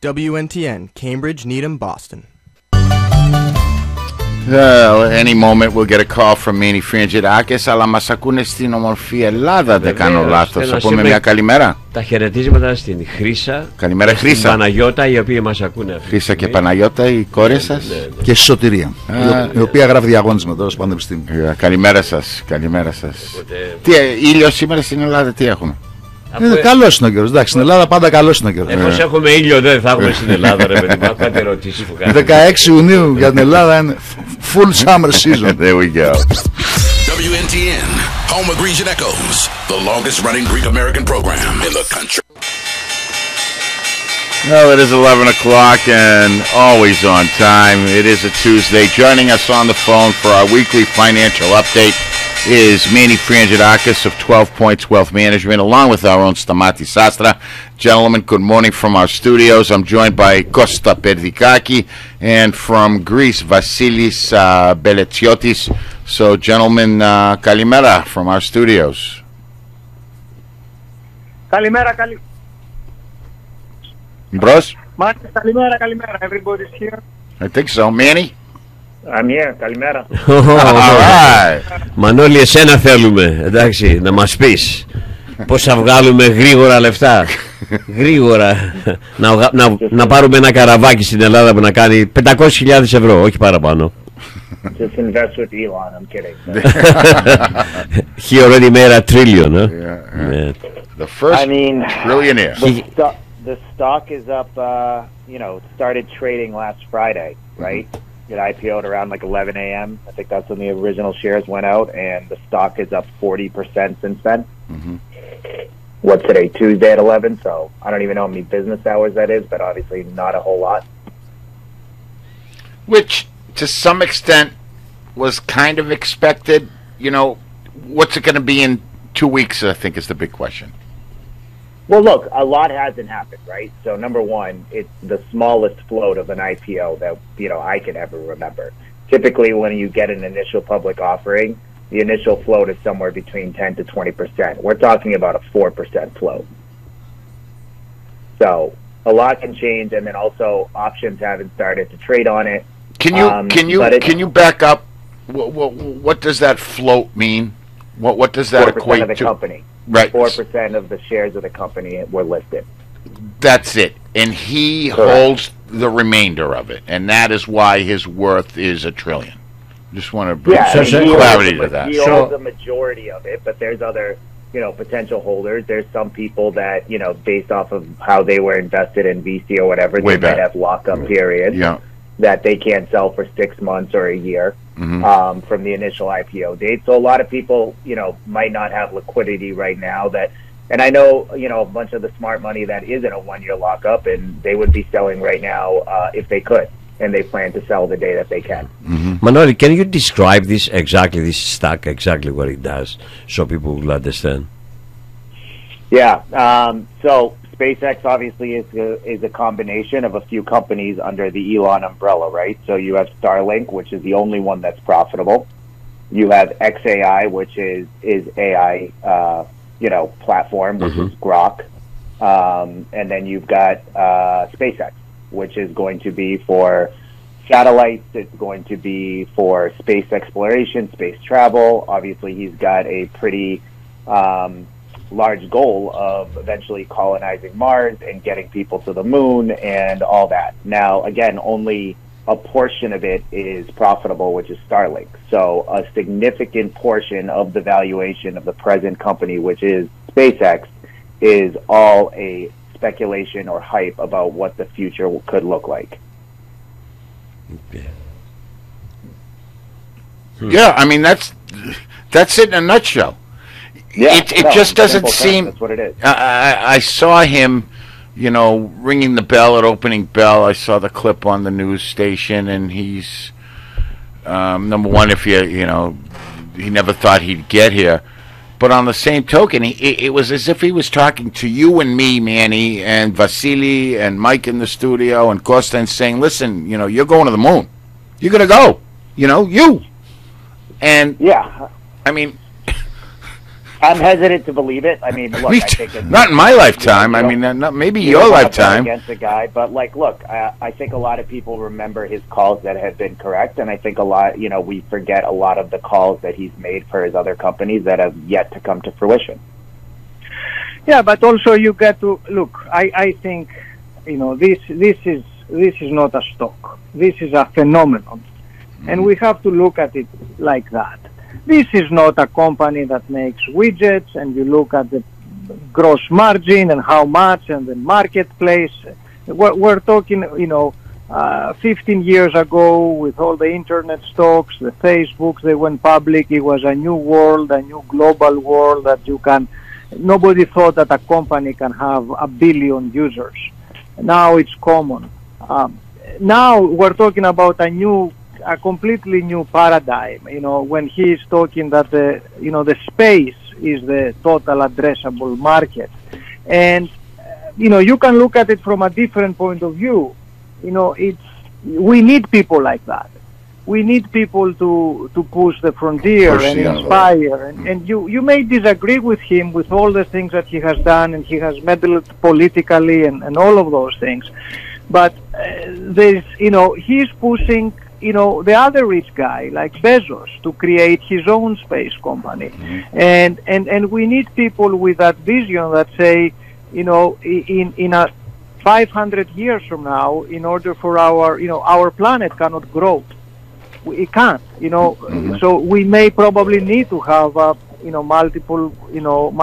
WNTN, Cambridge, Needham, Boston. Any moment we'll get a call from Manny Frangidakis, αλλά μας ακούνε στην όμορφη Ελλάδα, δεν κάνω λάθος. Θα πούμε μια καλημέρα. Τα χαιρετίσματα στην Χρύσα. Καλημέρα, Χρύσα. Στην Παναγιώτα, οι οποίοι μας ακούνε. Χρύσα και Παναγιώτα, οι κόρες σας. Και στη Σωτηρία, η οποία γράφει διαγώνισμα τώρα στο Πανεπιστήμιο. Καλημέρα σας, καλημέρα σας. Τι ήλιο σήμερα στην Ελλάδα, τι έχουμε? Καλός είναι ο καιρός. Εντάξει, στην Ελλάδα πάντα καλός είναι ο καιρός. Εφόσον έχουμε ήλιο, δεν θα έχουμε στην Ελλάδα, ρε παιδί μου. Κάτι ερωτήσεις που κάνετε. 16 Ιουνίου για την Ελλάδα είναι full summer season. There we go. WNTN, home of Grecian Echoes, the longest running Greek American program in the country. Well, it is 11 o'clock and always on time. It is a Tuesday. Joining us on the phone for our weekly financial update is Manny Frangidakis of 12 Points Wealth Management, along with our own Stamati Sastra. Gentlemen, good morning from our studios. I'm joined by Costa Perdikaki, and from Greece, Vasilis Beletsiotis. So, gentlemen, kalimera from our studios. Kalimera, Bros? Kalimera. Everybody's here. I think so. Manny? I'm here. Kalimera. All right. Μανώλη, εσένα θέλουμε, εντάξει, να μας πεις πώς θα βγάλουμε γρήγορα λεφτά. Γρήγορα. Να πάρουμε ένα καραβάκι στην Ελλάδα που να κάνει 500.000 ευρώ, όχι παραπάνω. Just invest with Elon. I'm kidding. He already made $1 trillion, huh? Yeah. The first trillionaire. The stock is up, started trading last Friday, right? It IPO'd around like 11 a.m. I think that's when the original shares went out, and the stock is up 40% since then. Mm-hmm. What's today? Tuesday at 11, so I don't even know how many business hours that is, but obviously not a whole lot. Which, to some extent, was kind of expected. You know, what's it going to be in 2 weeks, I think, is the big question. Well, look, a lot hasn't happened, right? So, number one, it's the smallest float of an IPO that, I can ever remember. Typically, when you get an initial public offering, the initial float is somewhere between 10 to 20%. We're talking about a 4% float. So, a lot can change, and then also options haven't started to trade on it. Can you back up? What does that float mean? What does that equate of the to? Company. Right. 4% of the shares of the company were listed. That's it. And he holds the remainder of it. And that is why his worth is $1 trillion. Just want to bring clarity to that. He holds the majority of it, but there's other, potential holders. There's some people that, based off of how they were invested in VC or whatever, they might have lockup periods that they can't sell for 6 months or a year. Mm-hmm. From the initial IPO date. So a lot of people, might not have liquidity right now and I know, a bunch of the smart money that is in a 1-year lockup, and they would be selling right now if they could, and they plan to sell the day that they can. Mm-hmm. Manoli, can you describe this stock, exactly what it does, so people will understand? Yeah, so SpaceX obviously is a combination of a few companies under the Elon umbrella, right? So you have Starlink, which is the only one that's profitable. You have xAI, which is AI, platform, which is Grok. And then you've got SpaceX, which is going to be for satellites. It's going to be for space exploration, space travel. Obviously, he's got a pretty large goal of eventually colonizing Mars and getting people to the moon and all that. Now, again, only a portion of it is profitable, which is Starlink. So a significant portion of the valuation of the present company, which is SpaceX, is all a speculation or hype about what the future could look like. Yeah, I mean, that's it in a nutshell. Yeah, it just doesn't seem. That's what it is. I saw him, ringing the bell at opening bell. I saw the clip on the news station, and he's number one. If he never thought he'd get here, but on the same token, it was as if he was talking to you and me, Manny, and Vasily, and Mike in the studio, and Costa, and saying, "Listen, you're going to the moon. You're going to go. You." And yeah, I mean. I'm hesitant to believe it. I mean, look, I think it's, not in my lifetime. I mean, not maybe you your don't wanna lifetime. bet against a guy, but like, look, I think a lot of people remember his calls that have been correct, and I think a lot, we forget a lot of the calls that he's made for his other companies that have yet to come to fruition. Yeah, but also you got to look. I think this is not a stock. This is a phenomenon, and we have to look at it like that. This is not a company that makes widgets, and you look at the gross margin and how much, and the marketplace. We're talking, 15 years ago with all the internet stocks, the Facebooks, they went public. It was a new world, a new global world that nobody thought that a company can have 1 billion users. Now it's common. Now we're talking about a completely new paradigm. When he is talking that the space is the total addressable market, and you can look at it from a different point of view. We need people like that. We need people to push the frontier and inspire. And you may disagree with him with all the things that he has done, and he has meddled politically and all of those things. But he's pushing, the other rich guy like Bezos to create his own space company. And we need people with that vision that say, in a 500 years from now, in order for our planet cannot grow. It can't, so we may probably need to have, multiple,